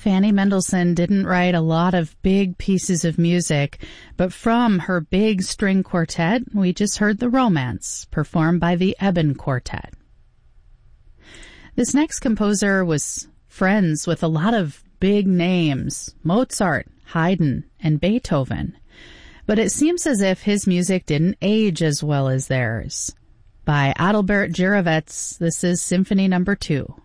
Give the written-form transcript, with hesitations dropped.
Fanny Mendelssohn didn't write a lot of big pieces of music, but from her big string quartet, we just heard the Romance, performed by the Eben Quartet. This next composer was friends with a lot of big names, Mozart, Haydn, and Beethoven. But it seems as if his music didn't age as well as theirs. By Adalbert Jiravets, this is Symphony No. 2.